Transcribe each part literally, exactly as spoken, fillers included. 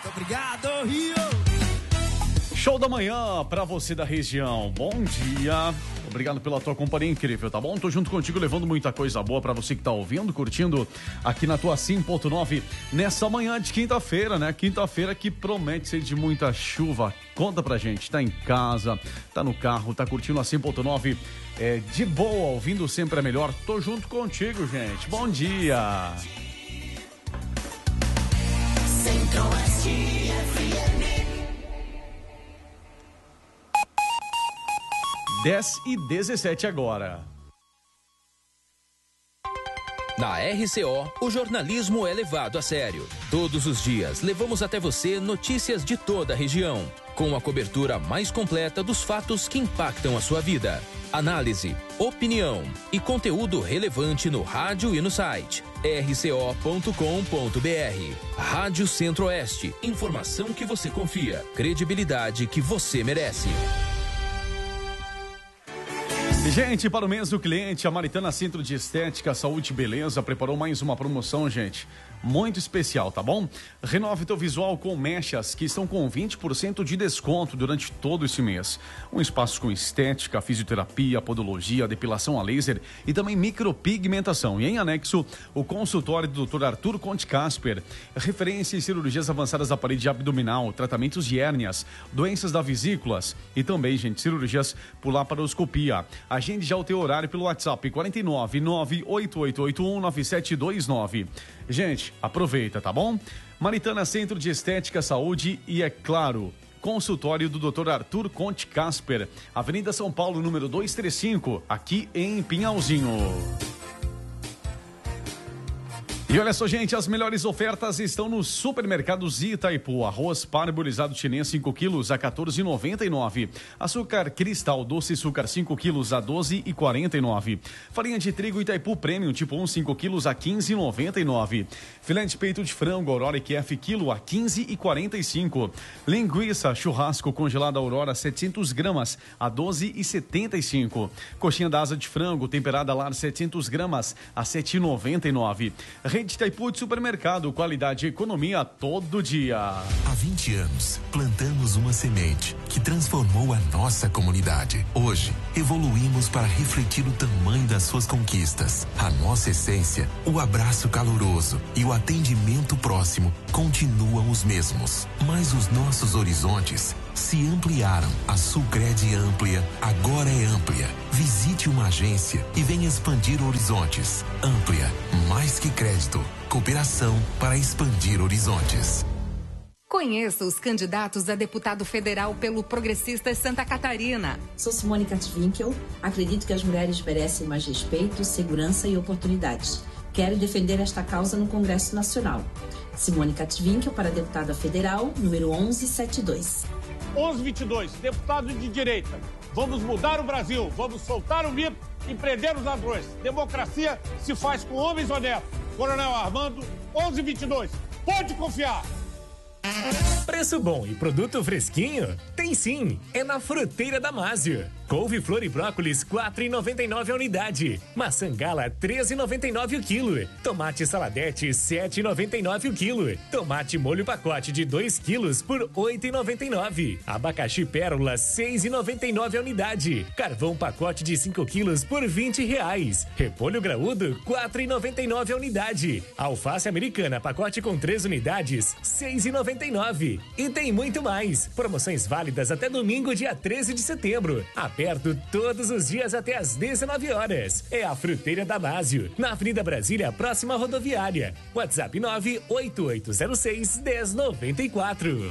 Obrigado, Rio! Show da manhã pra você da região. Bom dia. Obrigado pela tua companhia incrível, tá bom? Tô junto contigo levando muita coisa boa pra você que tá ouvindo, curtindo aqui na tua cem ponto nove nessa manhã de quinta-feira, né? Quinta-feira que promete ser de muita chuva. Conta pra gente, tá em casa, tá no carro, tá curtindo a cem ponto nove é, de boa, ouvindo sempre é melhor. Tô junto contigo, gente. Bom dia. Centro-Oeste F M. dez e dezessete agora. Na R C O, o jornalismo é levado a sério. Todos os dias, levamos até você notícias de toda a região, com a cobertura mais completa dos fatos que impactam a sua vida. Análise, opinião e conteúdo relevante no rádio e no site r c o ponto com ponto b r. Rádio Centro-Oeste. Informação que você confia. Credibilidade que você merece. Gente, para o mês do cliente, a Maritana Centro de Estética, Saúde e Beleza preparou mais uma promoção, gente, muito especial, tá bom? Renove teu visual com mechas que estão com vinte por cento de desconto durante todo esse mês. Um espaço com estética, fisioterapia, podologia, depilação a laser e também micropigmentação. E em anexo, o consultório do doutor Arthur Conte Casper, referência em cirurgias avançadas da parede abdominal, tratamentos de hérnias, doenças da vesículas e também, gente, cirurgias por laparoscopia. Agende já o teu horário pelo WhatsApp quarenta e nove, nove oito oito oito um, nove sete dois nove. Gente, aproveita, tá bom? Maritana Centro de Estética, Saúde e, é claro, consultório do doutor Arthur Conte Casper, Avenida São Paulo, número duzentos e trinta e cinco, aqui em Pinhalzinho. E olha só, gente, as melhores ofertas estão no Supermercados Itaipu. Arroz parbolizado chinês cinco quilos a quatorze reais e noventa e nove centavos. Açúcar Cristal doce açúcar cinco quilos a doze reais e quarenta e nove centavos. Farinha de trigo Itaipu Premium tipo um cinco quilos a quinze reais e noventa e nove centavos. Filé de peito de frango Aurora Q F quilo a quinze reais e quarenta e cinco centavos. Linguiça churrasco congelada Aurora setecentos gramas a doze reais e setenta e cinco centavos. Coxinha da asa de frango temperada Lar setecentos gramas a sete reais e noventa e nove centavos. Rede Itaipu de Supermercado, qualidade e economia todo dia. Há vinte anos, plantamos uma semente que transformou a nossa comunidade. Hoje, evoluímos para refletir o tamanho das suas conquistas. A nossa essência, o abraço caloroso e o atendimento próximo continuam os mesmos. Mas os nossos horizontes se ampliaram. A Sulcred Amplia agora é amplia. Visite uma agência e venha expandir horizontes. Amplia, mais que crédito, cooperação para expandir horizontes. Conheça os candidatos a deputado federal pelo Progressistas Santa Catarina. Sou Simone Katwinkel. Acredito que as mulheres merecem mais respeito, segurança e oportunidades. Quero defender esta causa no Congresso Nacional. Simone Katwinkel para deputada federal, número onze setenta e dois. onze vinte e dois, deputado de direita. Vamos mudar o Brasil, vamos soltar o mito e prender os ladrões. Democracia se faz com homens honestos. Coronel Armando, onze vinte e dois. Pode confiar. Preço bom e produto fresquinho? Tem sim, é na Fruteira Damásio. Couve, flor e brócolis, quatro reais e noventa e nove centavos a unidade. Maçã gala, treze reais e noventa e nove centavos o quilo. Tomate saladete, sete reais e noventa e nove centavos o quilo. Tomate molho pacote de dois quilos por oito reais e noventa e nove centavos. Abacaxi pérola, seis reais e noventa e nove centavos a unidade. Carvão pacote de cinco quilos por vinte reais. Repolho graúdo, quatro reais e noventa e nove centavos a unidade. Alface americana, pacote com três unidades, seis reais e noventa e nove centavos. E tem muito mais. Promoções válidas até domingo, dia treze de setembro. Aberto todos os dias até às dezenove horas. É a Fruteira Damásio, na Avenida Brasília, próxima à rodoviária. WhatsApp nove oito oito zero seis, um zero nove quatro.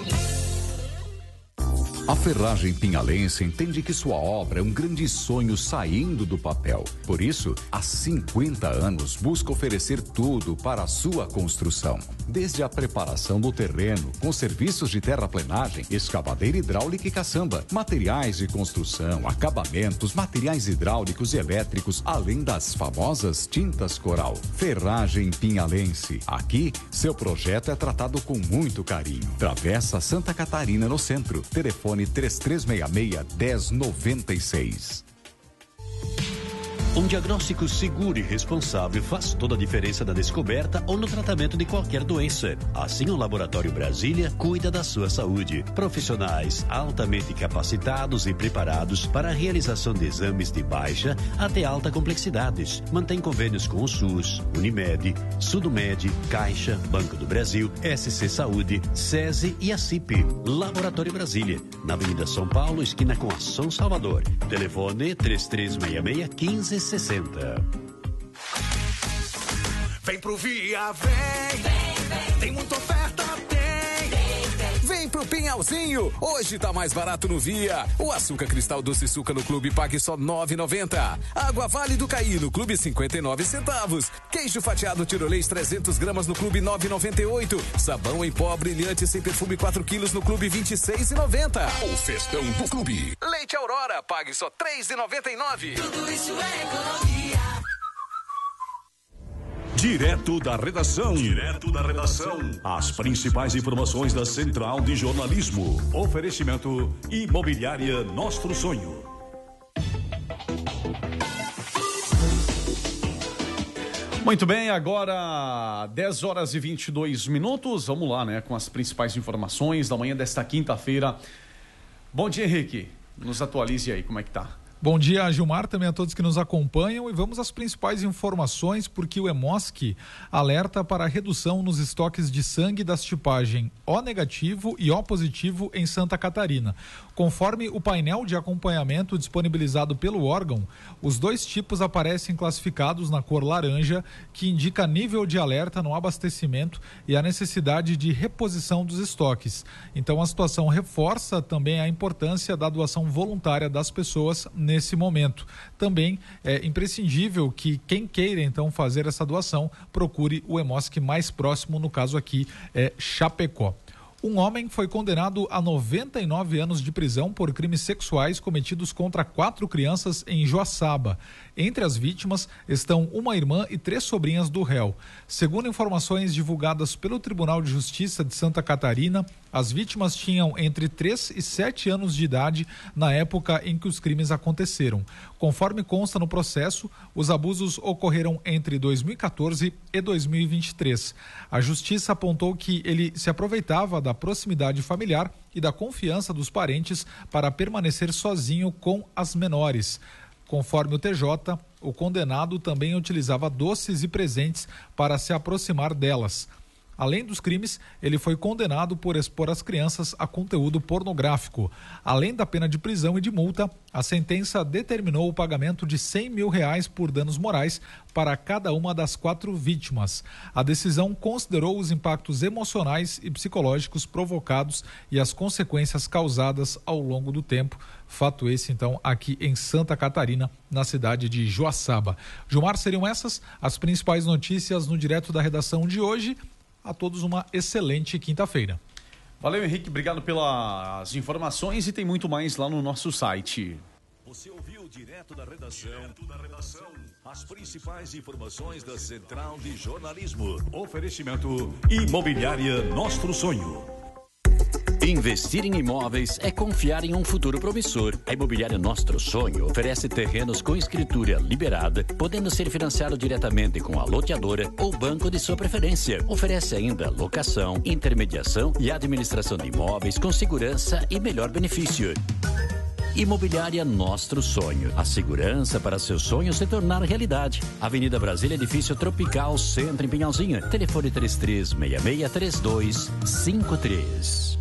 A Ferragem Pinhalense entende que sua obra é um grande sonho saindo do papel. Por isso, há cinquenta anos busca oferecer tudo para a sua construção. Desde a preparação do terreno, com serviços de terraplenagem, escavadeira hidráulica e caçamba, materiais de construção, acabamentos, materiais hidráulicos e elétricos, além das famosas tintas coral. Ferragem Pinhalense. Aqui, seu projeto é tratado com muito carinho. Travessa Santa Catarina, no centro. Telefone três três seis seis, um zero nove seis. Um diagnóstico seguro e responsável faz toda a diferença na descoberta ou no tratamento de qualquer doença. Assim, o Laboratório Brasília cuida da sua saúde. Profissionais altamente capacitados e preparados para a realização de exames de baixa até alta complexidades. Mantém convênios com o SUS, Unimed, Sudomed, Caixa, Banco do Brasil, S C Saúde, SESI e a C I P. Laboratório Brasília, na Avenida São Paulo, esquina com a São Salvador. Telefone três três seis seis, um cinco seis zero. Vem pro Via, vem. Vem, vem. Tem muita oferta, tem. Vem, vem. Vem pro Pinhalzinho. Hoje tá mais barato no Via. O açúcar cristal doce suca no clube pague só nove reais e noventa centavos. Água Vale do Caí no clube cinquenta e nove centavos. Queijo fatiado Tirolês trezentas gramas no clube nove reais e noventa e oito centavos. Sabão em pó brilhante sem perfume quatro quilos no clube vinte e seis reais e noventa centavos. O festão do clube. Leite Aurora pague só três reais e noventa e nove centavos. Tudo isso é economia. Direto da redação. Direto da redação. As principais informações da Central de Jornalismo. Oferecimento Imobiliária Nostro Sonho. Muito bem, agora dez horas e vinte e dois minutos. Vamos lá, né, com as principais informações da manhã desta quinta-feira. Bom dia, Henrique. Nos atualize aí, como é que tá? Bom dia, Gilmar, também a todos que nos acompanham, e vamos às principais informações, porque o EMOSC alerta para a redução nos estoques de sangue das tipagens O negativo e O positivo em Santa Catarina. Conforme o painel de acompanhamento disponibilizado pelo órgão, os dois tipos aparecem classificados na cor laranja, que indica nível de alerta no abastecimento e a necessidade de reposição dos estoques. Então, a situação reforça também a importância da doação voluntária das pessoas nesse momento. Também é imprescindível que quem queira então fazer essa doação procure o EMOSC mais próximo, no caso aqui é Chapecó. Um homem foi condenado a noventa e nove anos de prisão por crimes sexuais cometidos contra quatro crianças em Joaçaba. Entre as vítimas estão uma irmã e três sobrinhas do réu. Segundo informações divulgadas pelo Tribunal de Justiça de Santa Catarina, as vítimas tinham entre três e sete anos de idade na época em que os crimes aconteceram. Conforme consta no processo, os abusos ocorreram entre dois mil e quatorze e dois mil e vinte e três. A Justiça apontou que ele se aproveitava da proximidade familiar e da confiança dos parentes para permanecer sozinho com as menores. Conforme o T J, o condenado também utilizava doces e presentes para se aproximar delas. Além dos crimes, ele foi condenado por expor as crianças a conteúdo pornográfico. Além da pena de prisão e de multa, a sentença determinou o pagamento de cem mil reais por danos morais para cada uma das quatro vítimas. A decisão considerou os impactos emocionais e psicológicos provocados e as consequências causadas ao longo do tempo. Fato esse, então, aqui em Santa Catarina, na cidade de Joaçaba. Gilmar, seriam essas as principais notícias no Direto da Redação de hoje. A todos uma excelente quinta-feira. Valeu, Henrique, obrigado pelas informações, e tem muito mais lá no nosso site. Você ouviu Direto da Redação. Direto da Redação. As principais informações da Central de Jornalismo. Oferecimento Imobiliária Nostro Sonho. Investir em imóveis é confiar em um futuro promissor. A Imobiliária Nostro Sonho oferece terrenos com escritura liberada, podendo ser financiado diretamente com a loteadora ou banco de sua preferência. Oferece ainda locação, intermediação e administração de imóveis com segurança e melhor benefício. Imobiliária Nostro Sonho. A segurança para seu sonho se tornar realidade. Avenida Brasília, Edifício Tropical, Centro, em Pinhalzinho. Telefone três três seis seis, três dois cinco três.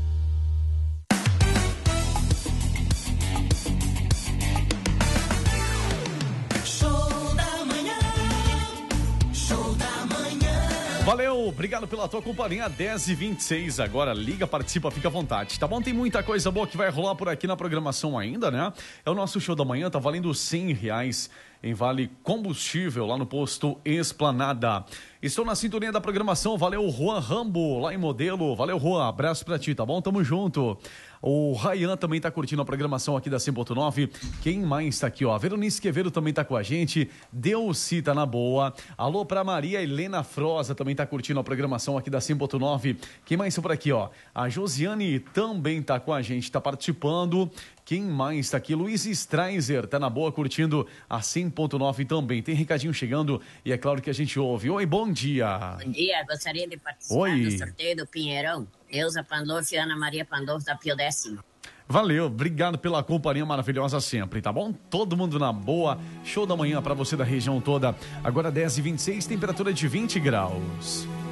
Valeu, obrigado pela tua companhia. Dez e vinte e seis agora, liga, participa, fica à vontade, tá bom? Tem muita coisa boa que vai rolar por aqui na programação ainda, né? É o nosso show da manhã, tá valendo cem reais em vale combustível lá no posto Esplanada. Estou na sintonia da programação, valeu Juan Rambo, lá em Modelo, valeu Juan, abraço pra ti, tá bom? Tamo junto. O Rayan também tá curtindo a programação aqui da cem ponto nove. Quem mais tá aqui, ó? A Veronice Quevedo também tá com a gente. Delci tá na boa. Alô pra Maria Helena Froza também tá curtindo a programação aqui da cem ponto nove. Quem mais tá por aqui, ó? A Josiane também tá com a gente, tá participando. Quem mais está aqui? Luiz Straiser, tá na boa, curtindo a cem ponto nove também. Tem recadinho chegando e é claro que a gente ouve. Oi, bom dia. Bom dia, gostaria de participar Oi. do sorteio do Pinheirão. Neuza Pandolfo e Ana Maria Pandolfo da Pio Décimo. Valeu, obrigado pela companhia maravilhosa sempre, tá bom? Todo mundo na boa. Show da manhã para você da região toda. Agora dez e vinte e seis, temperatura de vinte graus.